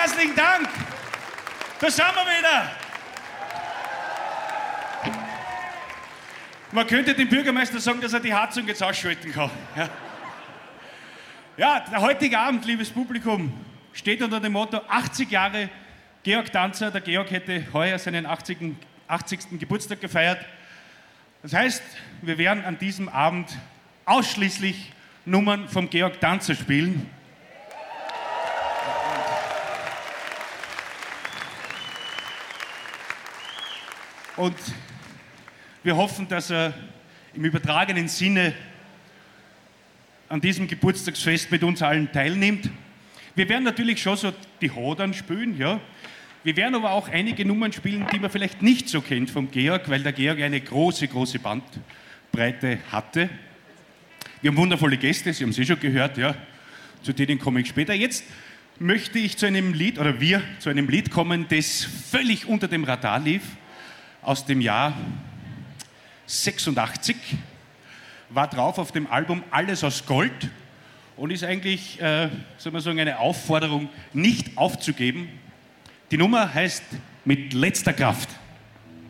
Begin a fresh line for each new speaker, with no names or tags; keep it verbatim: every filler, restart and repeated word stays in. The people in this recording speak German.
herzlichen Dank. Da sind wir wieder. Man könnte dem Bürgermeister sagen, dass er die Heizung jetzt ausschalten kann. Ja, ja, der heutige Abend, liebes Publikum, steht unter dem Motto achtzig Jahre Georg Danzer. Der Georg hätte heuer seinen achtzigsten Geburtstag gefeiert. Das heißt, wir werden an diesem Abend ausschließlich Nummern vom Georg Danzer spielen. Und wir hoffen, dass er im übertragenen Sinne an diesem Geburtstagsfest mit uns allen teilnimmt. Wir werden natürlich schon so die Hodern spielen, ja. Wir werden aber auch einige Nummern spielen, die man vielleicht nicht so kennt vom Georg, weil der Georg eine große, große Bandbreite hatte. Wir haben wundervolle Gäste, Sie haben es eh schon gehört, ja. Zu denen komme ich später. Jetzt möchte ich zu einem Lied, oder wir zu einem Lied kommen, das völlig unter dem Radar lief, aus dem Jahr sechsundachtzig, war drauf auf dem Album Alles aus Gold und ist eigentlich, äh, soll man sagen, eine Aufforderung, nicht aufzugeben. Die Nummer heißt Mit letzter Kraft.